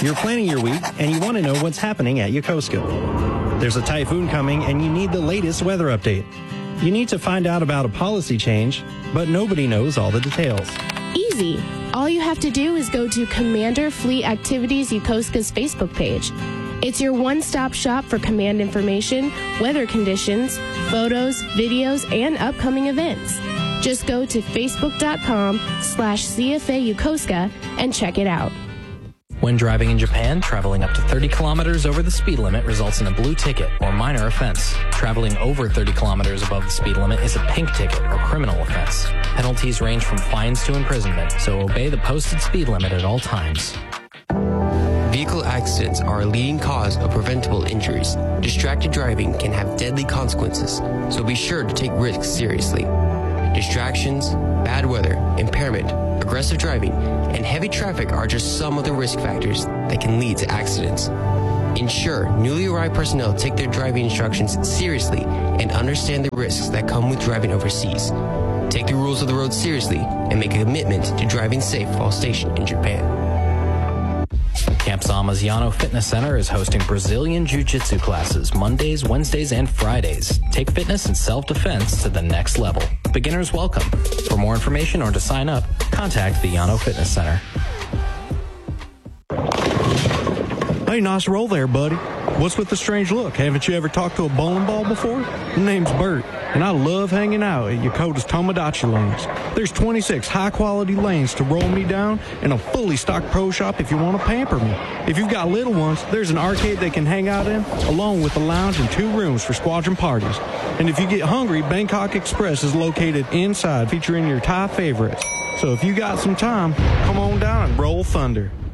You're planning your week and you want to know what's happening at Yokosuka. There's a typhoon coming and you need the latest weather update. You need to find out about a policy change, but nobody knows all the details. Easy. All you have to do is go to Commander Fleet Activities Yokosuka's Facebook page. It's your one-stop shop for command information, weather conditions, photos, videos, and upcoming events. Just go to facebook.com/CFA Yokosuka and check it out. When driving in Japan, traveling up to 30 kilometers over the speed limit results in a blue ticket or minor offense. Traveling over 30 kilometers above the speed limit is a pink ticket or criminal offense. Penalties range from fines to imprisonment, so obey the posted speed limit at all times. Vehicle accidents are a leading cause of preventable injuries. Distracted driving can have deadly consequences, so be sure to take risks seriously. Distractions, bad weather, impairment, aggressive driving, and heavy traffic are just some of the risk factors that can lead to accidents. Ensure newly arrived personnel take their driving instructions seriously and understand the risks that come with driving overseas. Take the rules of the road seriously and make a commitment to driving safe while stationed in Japan. Camp Zama's Yano Fitness Center is hosting Brazilian Jiu-Jitsu classes Mondays, Wednesdays, and Fridays. Take fitness and self-defense to the next level. Beginners welcome. For more information or to sign up, contact the Yano Fitness Center. Hey, nice roll there, buddy. What's with the strange look? Haven't you ever talked to a bowling ball before? My name's Bert, and I love hanging out at Yokota's Tomodachi lanes. There's 26 high-quality lanes to roll me down and a fully stocked pro shop if you want to pamper me. If you've got little ones, there's an arcade they can hang out in, along with a lounge and 2 rooms for squadron parties. And if you get hungry, Bangkok Express is located inside, featuring your Thai favorites. So if you got some time, come on down and roll thunder.